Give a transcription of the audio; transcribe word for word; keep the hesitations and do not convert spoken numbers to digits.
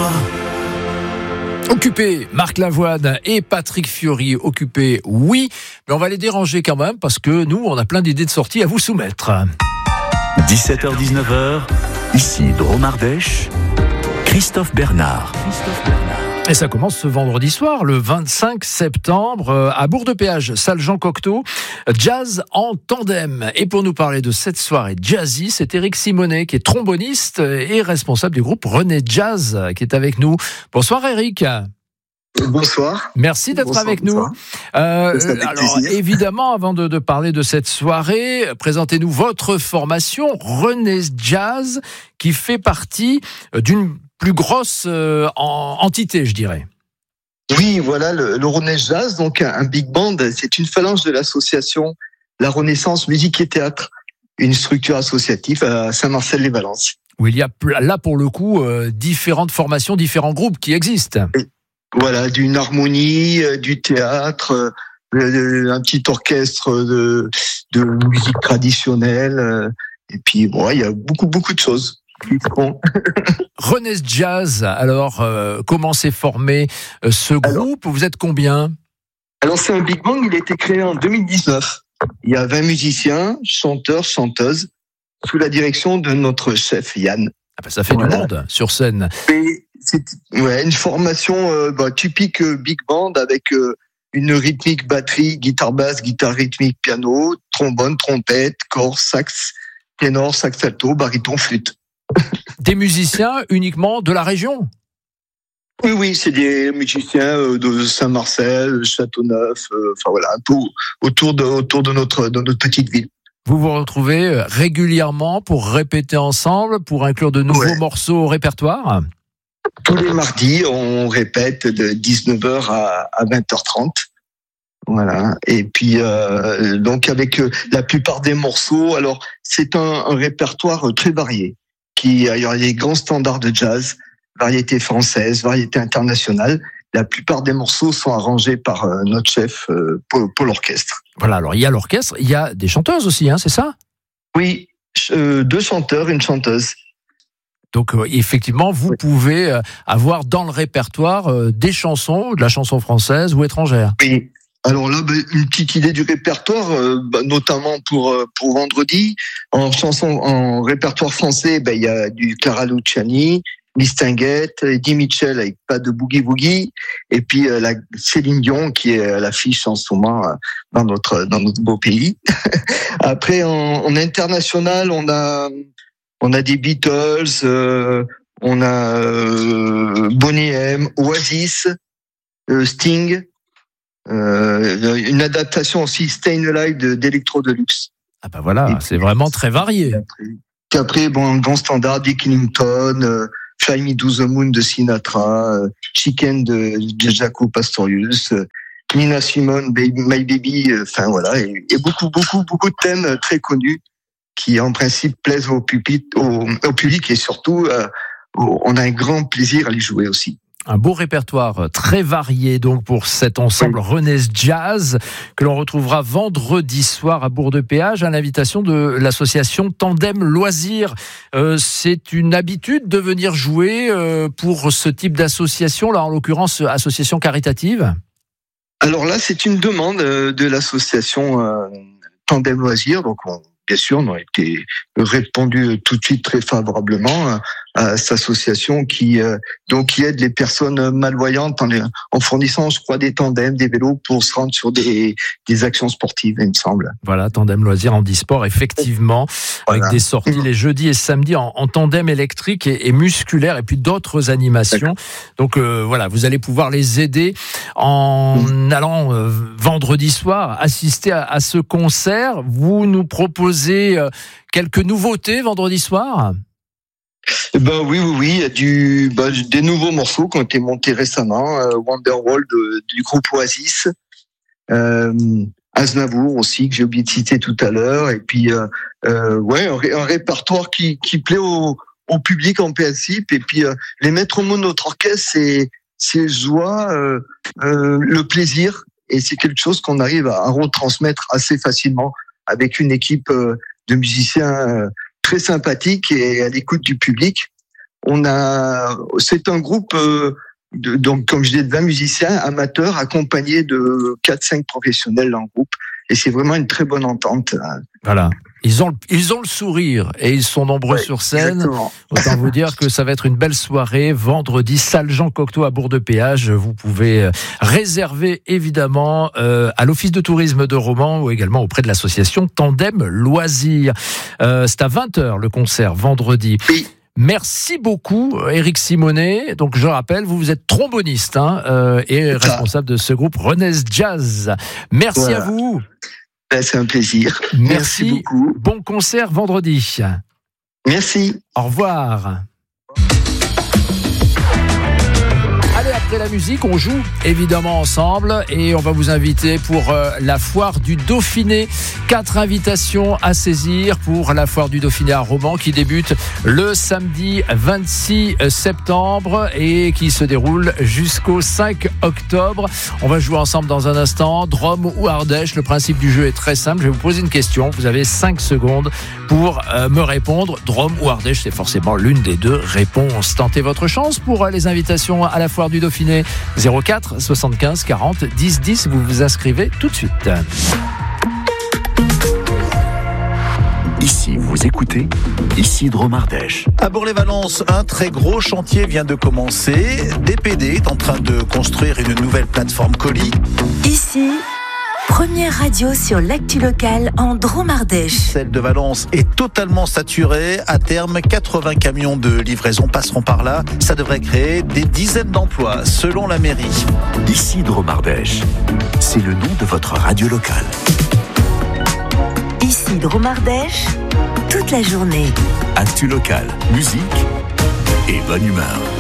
soir. Occupé, Marc Lavoine et Patrick Fiori. Occupé, oui, mais on va les déranger quand même parce que nous, on a plein d'idées de sortie à vous soumettre. dix-sept heures dix-neuf heures, ici Drôme Ardèche, Christophe Bernard. Christophe Bernard. Et ça commence ce vendredi soir, le vingt-cinq septembre, à Bourg-de-Péage, salle Jean Cocteau, jazz en tandem. Et pour nous parler de cette soirée jazzy, c'est Éric Simonet, qui est tromboniste et responsable du groupe René Jazz, qui est avec nous. Bonsoir Éric. Bonsoir. Merci d'être bonsoir, avec bonsoir. nous. Euh, alors, plaisir. évidemment, avant de, de parler de cette soirée, présentez-nous votre formation René Jazz, qui fait partie d'une plus grosse euh, en, entité, je dirais. Oui, voilà, le, le René Jazz, donc un, un big band, c'est une phalange de l'association La Renaissance Musique et Théâtre, une structure associative à Saint-Marcel-les-Valences. Où il y a là, pour le coup, euh, différentes formations, différents groupes qui existent. Et voilà, d'une harmonie, euh, du théâtre, euh, un petit orchestre de, de musique traditionnelle, euh, et puis bon, il y a beaucoup, beaucoup de choses. Bon. René Jazz, alors euh, comment s'est formé euh, ce groupe? Alors, vous êtes combien? Alors c'est un big band, il a été créé en deux mille dix-neuf. Il y a vingt musiciens, chanteurs, chanteuses, sous la direction de notre chef Yann. Ah ben ça fait voilà. Du monde sur scène. Et c'est ouais, une formation euh, bah, typique euh, big band avec euh, une rythmique batterie, guitare basse, guitare rythmique, piano, trombone, trompette, cor, sax, ténor, sax alto, baryton, flûte. Des musiciens uniquement de la région? Oui, oui, c'est des musiciens de Saint-Marcel, Châteauneuf, euh, enfin voilà, un peu autour de, autour de notre, de notre petite ville. Vous vous retrouvez régulièrement pour répéter ensemble, pour inclure de nouveaux ouais. morceaux au répertoire? Tous les mardis, on répète de dix-neuf heures à, à vingt heures trente. Voilà. Et puis euh, donc avec euh, la plupart des morceaux, alors c'est un, un répertoire très varié. Qui, il y aura des grands standards de jazz, variété française, variété internationale. La plupart des morceaux sont arrangés par euh, notre chef euh, pour, pour l'orchestre. Voilà, alors il y a l'orchestre, il y a des chanteuses aussi, hein, c'est ça? Oui, euh, deux chanteurs, une chanteuse. Donc euh, effectivement, vous oui. pouvez euh, avoir dans le répertoire euh, des chansons, de la chanson française ou étrangère. Oui. Alors là, une petite idée du répertoire, euh, bah, notamment pour pour vendredi. En chanson, en répertoire français, bah, il y a du Clara Luciani, Miss Tinguette, Eddie Mitchell avec Pas de Boogie Boogie, et puis euh, la Céline Dion qui est à l'affiche en ce moment euh, dans notre dans notre beau pays. Après, en, en international, on a on a des Beatles, euh, on a euh, Boney M, Oasis, euh, Sting. Euh, une adaptation aussi Stayin' Alive de, d'Electro Deluxe. Ah ben voilà, puis, c'est vraiment très varié. Puis après, bon, un grand standard, Dick Ellington, euh, Fly Me to the Moon de Sinatra, euh, Chicken de, de Jaco Pastorius, euh, Nina Simone, Baby, My Baby, enfin euh, voilà, et, et beaucoup, beaucoup, beaucoup de thèmes très connus qui en principe plaisent au public, au, au public et surtout, euh, au, on a un grand plaisir à les jouer aussi. Un beau répertoire très varié donc pour cet ensemble René Jazz que l'on retrouvera vendredi soir à Bourg-de-Péage à l'invitation de l'association Tandem Loisirs. Euh, c'est une habitude de venir jouer euh, pour ce type d'association, là en l'occurrence association caritative? Alors là, c'est une demande de l'association euh, Tandem Loisirs, donc on bien sûr, on a été répondu tout de suite très favorablement à, à cette association qui euh, donc qui aide les personnes malvoyantes en, les, en fournissant, je crois, des tandems, des vélos pour se rendre sur des, des actions sportives, il me semble. Voilà, Tandem Loisirs Handisport, effectivement, voilà. Avec des sorties les jeudis et samedis en, en tandem électrique et, et musculaire, et puis d'autres animations. D'accord. Donc euh, voilà, vous allez pouvoir les aider en mmh. allant euh, vendredi soir assister à, à ce concert. Vous nous proposez quelques nouveautés vendredi soir? Ben oui, oui, oui, il y a du, ben, des nouveaux morceaux qui ont été montés récemment. Euh, Wonderwall de, du groupe Oasis, euh, Aznavour aussi que j'ai oublié de citer tout à l'heure, et puis euh, euh, ouais, un, un répertoire qui, qui plaît au, au public en principe. Et puis euh, les maîtres mots de notre orchestre, c'est c'est joie, euh, euh, le plaisir, et c'est quelque chose qu'on arrive à, à retransmettre assez facilement avec une équipe de musiciens très sympathiques et à l'écoute du public. on a, c'est un groupe, euh, de, donc comme je disais, de vingt musiciens amateurs accompagnés de quatre cinq professionnels dans le groupe. Et c'est vraiment une très bonne entente. Voilà. Ils ont, ils ont le sourire et ils sont nombreux ouais, sur scène. Exactement. Autant vous dire que ça va être une belle soirée. Vendredi, salle Jean Cocteau à Bourg-de-Péage. Vous pouvez réserver évidemment euh, à l'Office de tourisme de Romans ou également auprès de l'association Tandem Loisirs. Euh, c'est à vingt heures le concert vendredi. Oui. Merci beaucoup, Éric Simonet. Donc, je rappelle, vous, vous êtes tromboniste hein, euh, et responsable de ce groupe Renaissance Jazz. Merci voilà. à vous. Ben, c'est un plaisir. Merci. Merci beaucoup. Bon concert vendredi. Merci. Au revoir. Allez, après la musique, on joue évidemment ensemble et on va vous inviter pour euh, la foire du Dauphiné. Quatre invitations à saisir pour la foire du Dauphiné à Romans qui débute le samedi vingt-six septembre et qui se déroule jusqu'au cinq octobre. On va jouer ensemble dans un instant. Drôme ou Ardèche, le principe du jeu est très simple. Je vais vous poser une question. Vous avez cinq secondes pour euh, me répondre. Drôme ou Ardèche, c'est forcément l'une des deux réponses. Tentez votre chance pour euh, les invitations à la foire du Dauphiné. zéro quatre soixante-quinze quarante dix dix, vous vous inscrivez tout de suite. Ici, vous écoutez Isidro Mardèche. À Bourg-les-Valences, un très gros chantier vient de commencer. D P D est en train de construire une nouvelle plateforme colis. Ici, première radio sur l'actu locale en Drôme-Ardèche. Celle de Valence est totalement saturée. À terme, quatre-vingts camions de livraison passeront par là. Ça devrait créer des dizaines d'emplois, selon la mairie. Isidro Mardèche, c'est le nom de votre radio locale. Ici Drôme-Ardèche, toute la journée. Actu locale, musique et bonne humeur.